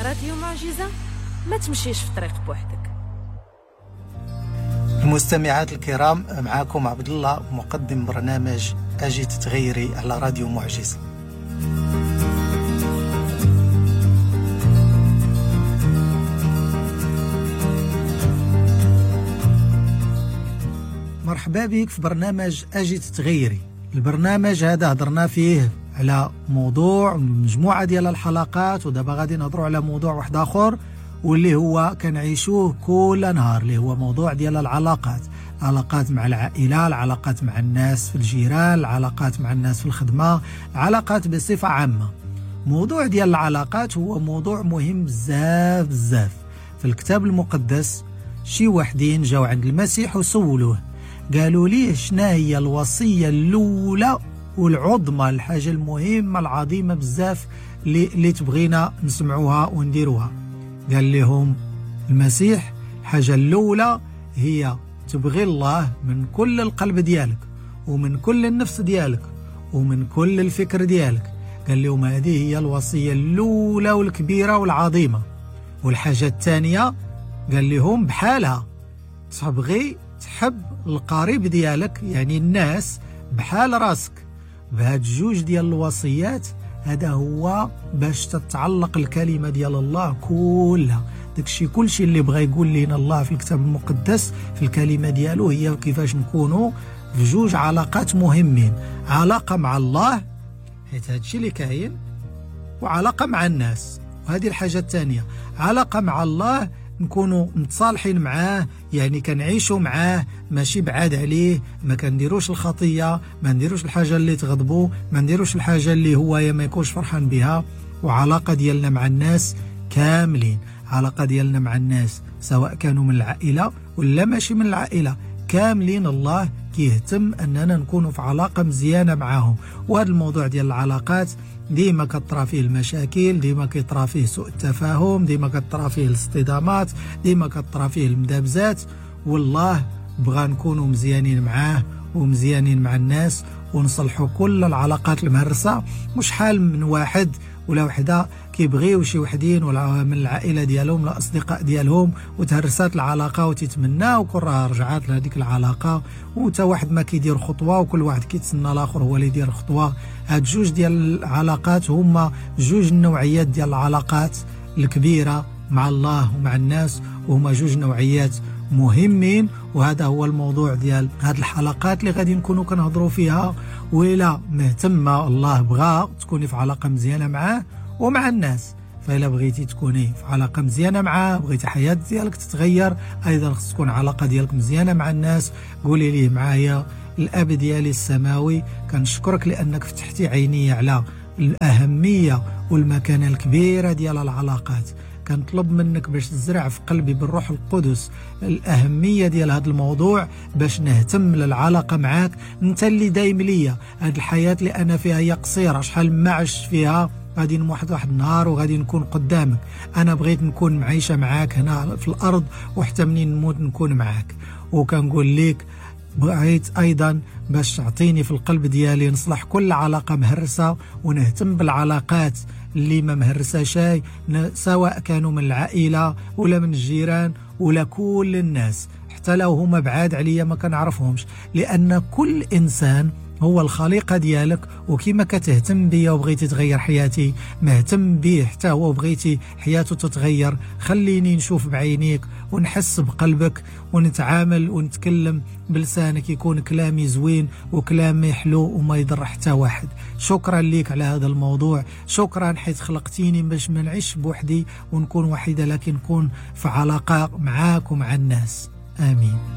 راديو معجزة، ما تمشيش في طريق بوحدك. المستمعات الكرام، معكم عبد الله مقدم برنامج أجي تتغيري على راديو معجزة. مرحبا بك في برنامج أجي تتغيري. البرنامج هذا هضرنا فيه على موضوع مجموعة ديال الحلقات، ودابا غادي نهضروا على موضوع واحد آخر واللي هو كنعيشوه كل نهار، اللي هو موضوع ديال العلاقات مع العائلة، العلاقات مع الناس في الجيران، العلاقات مع الناس في الخدمة، العلاقات بصفة عامة. موضوع ديال العلاقات هو موضوع مهم بزاف بزاف. في الكتاب المقدس شي وحدين جاو عند المسيح وسولوه، قالوا ليه شنا هي الوصية الأولى والعظمى، الحاجة المهمة العظيمة بزاف اللي تبغينا نسمعوها ونديروها. قال لهم المسيح الحاجة الأولى هي تبغي الله من كل القلب ديالك ومن كل النفس ديالك ومن كل الفكر ديالك. قال لهم هذه هي الوصية الأولى والكبيرة والعظيمة. والحاجة الثانية قال لهم بحالها تبغي تحب القريب ديالك، يعني الناس بحال راسك. بهاد جوج ديال الوصيات هذا هو باش تتعلق الكلمة ديال الله كلها. داكشي كلشي اللي بغى يقول لنا الله في الكتاب المقدس في الكلمة ديالو هي كيفاش نكونوا في جوج علاقات مهمين: علاقة مع الله حيت هادشي اللي كاين، وعلاقة مع الناس. وهذه الحاجة الثانية، علاقة مع الله نكونوا متصالحين معاه، يعني كنعيشوا معاه ماشي بعاد عليه، ما كنديروش الخطية، ما نديروش الحاجة اللي تغضبه، ما نديروش الحاجة اللي هو ما يكونش فرحان بها. وعلاقة ديالنا مع الناس كاملين، علاقة ديالنا مع الناس سواء كانوا من العائلة ولا ماشي من العائلة، كاملين الله كيهتم أننا نكونوا في علاقة مزيانة معهم. وهذا الموضوع ديال العلاقات ديما كطرى فيه المشاكل، ديما كيطرى فيه سوء التفاهم، ديما كطرى فيه الاصطدامات، ديما كطرى فيه المدابزات. والله بغى نكونوا مزيانين معاه ومزيانين مع الناس ونصلحوا كل العلاقات المهرسة. مش حال من واحد ولا وحده كيبغيو شي وحدين ولا من العائله ديالهم ولا الاصدقاء ديالهم وتهرسات العلاقه وتتمناو كون راه رجعات لهذيك العلاقه، وتا واحد ما كيدير خطوه وكل واحد كيتسنى الاخر هو اللي يدير خطوه. هاد جوج ديال العلاقات هما جوج النوعيات ديال العلاقات الكبيره مع الله ومع الناس، وهما جوج نوعيات مهمين. وهذا هو الموضوع ديال هاد الحلقات اللي غادي نكونوا كنهضروا فيها. وإلا مهتمه الله بغى تكوني في علاقه مزيانه معاه ومع الناس، فإلا بغيتي تكوني في علاقه مزيانه معاه، بغيتي حياه ديالك تتغير، ايضا خص تكون علاقه ديالك مزيانه مع الناس. قولي ليه معايا: الاب ديالي السماوي كنشكرك لانك فتحتي عيني على الاهميه والمكانه الكبيره ديال العلاقات. كنطلب منك باش تزرع في قلبي بالروح القدس الأهمية ديال هذا الموضوع، باش نهتم للعلاقة معاك. انت اللي دايم ليا. هذه الحياة اللي أنا فيها هي قصيرة، شحال ما عشت فيها، غادي نموت واحد النهار وغادي نكون قدامك. أنا بغيت نكون معيشة معاك هنا في الأرض، وحتى منين نموت نكون معاك. وكنقول لك بغيت أيضا باش تعطيني في القلب ديالي نصلح كل علاقة مهرسة، ونهتم بالعلاقات اللي ما مهرسة شيء، سواء كانوا من العائلة ولا من الجيران ولا كل الناس، حتى لو هما بعاد عليا ما كنعرفهمش، لأن كل إنسان هو الخليقة ديالك. وكيما كتهتم بيا وبغيتي تغير حياتي، مهتم بيه حتى هو وبغيتي حياته تتغير. خليني نشوف بعينيك ونحس بقلبك ونتعامل ونتكلم بلسانك، يكون كلامي زوين وكلامي حلو وما يضر حتى واحد. شكرا ليك على هذا الموضوع، شكرا حيث خلقتيني باش ما نعيش بوحدي ونكون وحيدة، لكن نكون في علاقة معاك ومع الناس. آمين.